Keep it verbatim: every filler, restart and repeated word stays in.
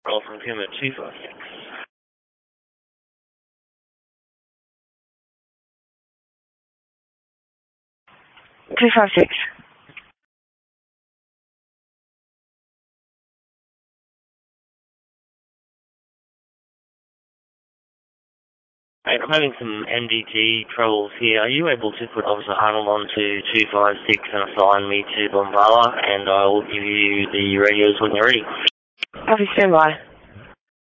call from Puma two five six. two five six. Mate, I'm having some M D T troubles here. Are you able to put Officer Arnold on to two five six and assign me to Bombala, and I will give you the radios when you're ready? Copy, stand by.